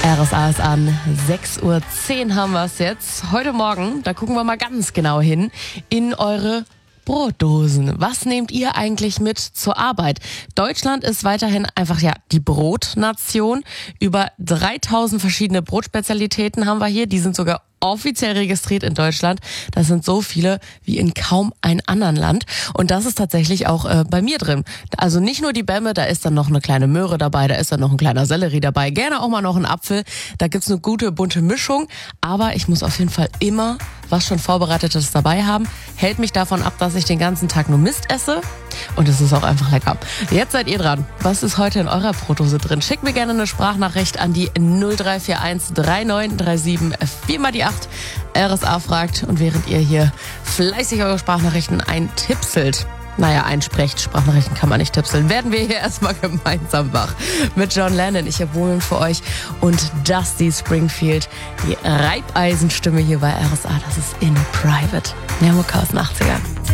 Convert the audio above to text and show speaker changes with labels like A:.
A: RSA ist an, 6:10 Uhr haben wir es jetzt. Heute Morgen, da gucken wir mal ganz genau hin, in eure Brotdosen. Was nehmt ihr eigentlich mit zur Arbeit? Deutschland ist weiterhin einfach die Brotnation. Über 3000 verschiedene Brotspezialitäten haben wir hier. Die sind sogar offiziell registriert in Deutschland. Das sind so viele wie in kaum einem anderen Land. Und das ist tatsächlich auch bei mir drin. Also nicht nur die Bämme, da ist dann noch eine kleine Möhre dabei, da ist dann noch ein kleiner Sellerie dabei, gerne auch mal noch ein Apfel. Da gibt's eine gute, bunte Mischung. Aber ich muss auf jeden Fall immer was schon Vorbereitetes dabei haben. Hält mich davon ab, dass ich den ganzen Tag nur Mist esse. Und es ist auch einfach lecker. Jetzt seid ihr dran. Was ist heute in eurer Brotdose drin? Schickt mir gerne eine Sprachnachricht an die 0341 3937 4x8. RSA fragt. Und während ihr hier fleißig eure Sprachnachrichten einsprecht, Sprachnachrichten kann man nicht tipseln, werden wir hier erstmal gemeinsam wach. Mit John Lennon, ich habe Woman für euch, und Dusty Springfield, die Reibeisenstimme hier bei RSA, das ist In Private. Mehr Mucke aus den 80ern.